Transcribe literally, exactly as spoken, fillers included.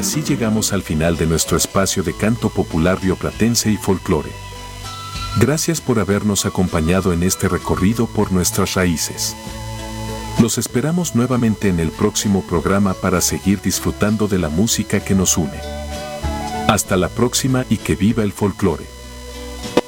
así llegamos al final de nuestro espacio de canto popular rioplatense y folclore. Gracias por habernos acompañado en este recorrido por nuestras raíces. Los esperamos nuevamente en el próximo programa para seguir disfrutando de la música que nos une. Hasta la próxima y que viva el folclore.